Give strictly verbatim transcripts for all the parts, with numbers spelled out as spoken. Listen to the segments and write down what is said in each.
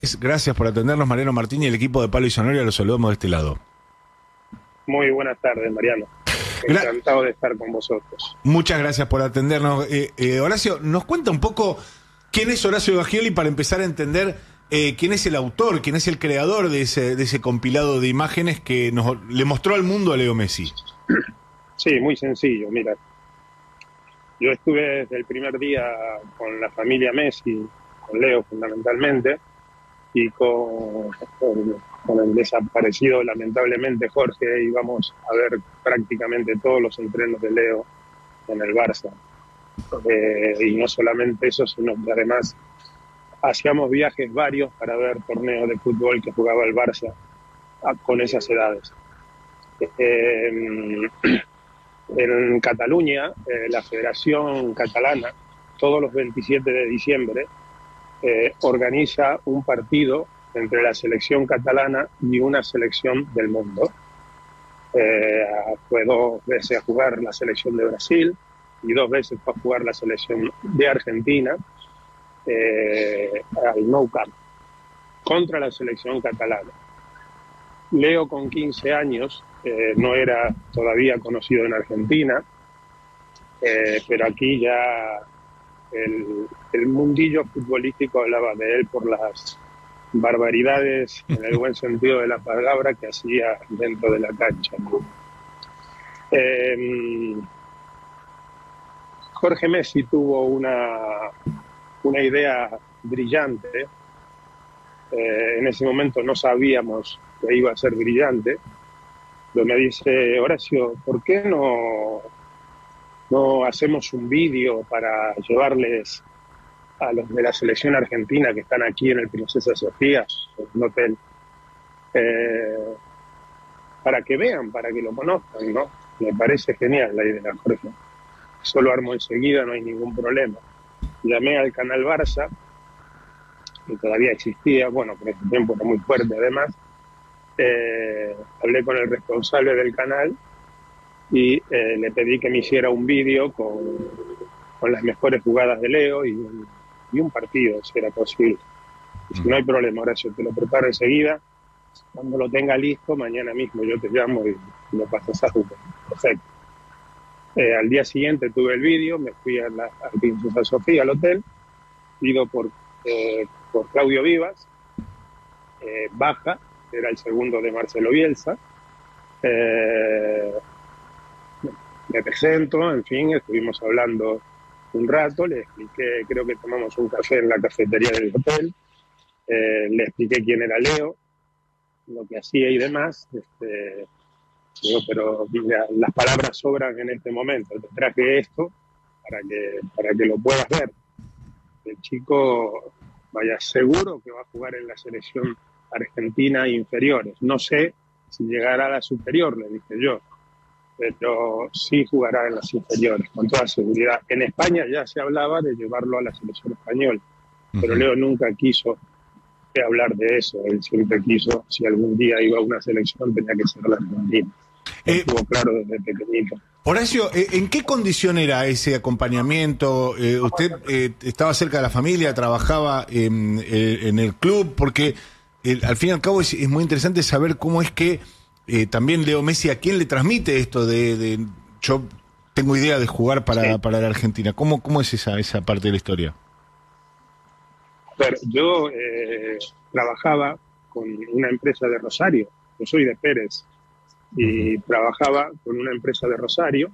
Gracias por atendernos, Mariano Martín y el equipo de Palo y Zanahoria, los saludamos de este lado. Muy buenas tardes, Mariano. Encantado Gra- de estar con vosotros. Muchas gracias por atendernos. Eh, eh, Horacio, ¿nos cuenta un poco quién es Horacio Baggioli para empezar a entender eh, quién es el autor, quién es el creador de ese, de ese compilado de imágenes que nos, le mostró al mundo a Leo Messi? Sí, muy sencillo, mira. Yo estuve desde el primer día con la familia Messi, con Leo fundamentalmente, y con, con, con el desaparecido lamentablemente Jorge íbamos a ver prácticamente todos los entrenos de Leo en el Barça. Eh, y no solamente eso, sino que además hacíamos viajes varios para ver torneos de fútbol que jugaba el Barça a, con esas edades. Eh, en Cataluña, eh, la Federación Catalana, todos los veintisiete de diciembre, Eh, organiza un partido entre la selección catalana y una selección del mundo. Eh, fue dos veces a jugar la selección de Brasil y dos veces fue a jugar la selección de Argentina eh, al Nou Camp contra la selección catalana. Leo, con quince años, eh, no era todavía conocido en Argentina, eh, pero aquí ya El, el mundillo futbolístico hablaba de él por las barbaridades, en el buen sentido de la palabra, que hacía dentro de la cancha. Eh, Jorge Messi tuvo una, una idea brillante. Eh, en ese momento no sabíamos que iba a ser brillante. Pero me dice, Horacio, ¿por qué no... no hacemos un vídeo para llevarles a los de la selección argentina que están aquí en el Princesa Sofía, en un hotel, eh, para que vean, para que lo conozcan, ¿no? Me parece genial la idea, Jorge. Eso lo armo enseguida, no hay ningún problema. Llamé al canal Barça, que todavía existía, bueno, por ese tiempo era muy fuerte además, eh, hablé con el responsable del canal y eh, le pedí que me hiciera un vídeo con, con las mejores jugadas de Leo y un, y un partido, si era posible. Y si no hay problema, Horacio, te lo preparo enseguida. Cuando lo tenga listo, mañana mismo yo te llamo y, y lo pasas a Juca. Perfecto. Eh, al día siguiente tuve el vídeo, me fui a la a Princesa Sofía, al hotel, ido por, eh, por Claudio Vivas, eh, baja, era el segundo de Marcelo Bielsa. Eh, Me presento, en fin, estuvimos hablando un rato, le expliqué, creo que tomamos un café en la cafetería del hotel, eh, le expliqué quién era Leo, lo que hacía y demás. Este, digo, pero mira, las palabras sobran en este momento, te traje esto para que, para que lo puedas ver. El chico, vaya, seguro que va a jugar en la selección argentina inferiores. No sé si llegará a la superior, le dije yo, pero sí jugará en las inferiores, con toda seguridad. En España ya se hablaba de llevarlo a la selección española, pero Leo nunca quiso hablar de eso. Él siempre quiso, si algún día iba a una selección, tenía que ser la argentina. Lo Eh, tuvo claro desde pequeñito. Horacio, ¿en qué condición era ese acompañamiento? Eh, ¿Usted eh, estaba cerca de la familia, trabajaba en, en el club? Porque eh, al fin y al cabo es, es muy interesante saber cómo es que Eh, también Leo Messi, ¿a quién le transmite esto de, de yo tengo idea de jugar para, sí. para la Argentina? ¿Cómo, cómo es esa, esa parte de la historia? Pero yo eh, trabajaba con una empresa de Rosario, yo soy de Pérez, y uh-huh. trabajaba con una empresa de Rosario,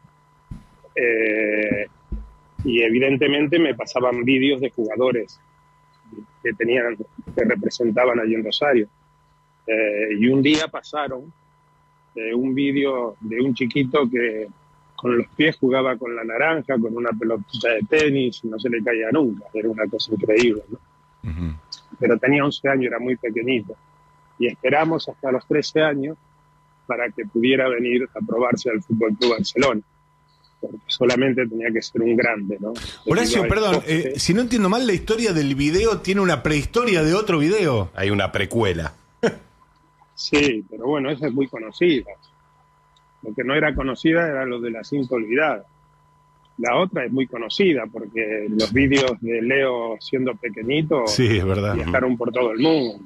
eh, y evidentemente me pasaban vídeos de jugadores que tenían, que representaban allí en Rosario. Eh, y un día pasaron Eh, un vídeo de un chiquito que con los pies jugaba con la naranja, con una pelotita de tenis, no se le caía nunca, era una cosa increíble, ¿no? Uh-huh. Pero tenía once años, era muy pequeñito, y esperamos hasta los trece años para que pudiera venir a probarse al Fútbol Club Barcelona, porque solamente tenía que ser un grande, ¿no? Horacio, perdón, eh, si no entiendo mal, la historia del video tiene una prehistoria de otro video. Hay una precuela. Sí, pero bueno, esa es muy conocida. Lo que no era conocida era lo de la cinta olvidada. La otra es muy conocida porque los vídeos de Leo siendo pequeñito Sí, es verdad. viajaron por todo el mundo.